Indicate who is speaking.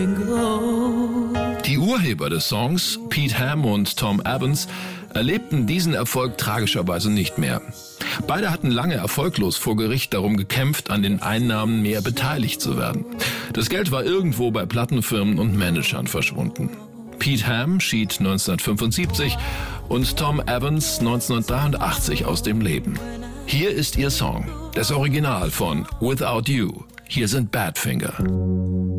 Speaker 1: Die Urheber des Songs, Pete Ham und Tom Evans, erlebten diesen Erfolg tragischerweise nicht mehr. Beide hatten lange erfolglos vor Gericht darum gekämpft, an den Einnahmen mehr beteiligt zu werden. Das Geld war irgendwo bei Plattenfirmen und Managern verschwunden. Pete Ham schied 1975 und Tom Evans 1983 aus dem Leben. Hier ist ihr Song, das Original von Without You. Hier sind Badfinger.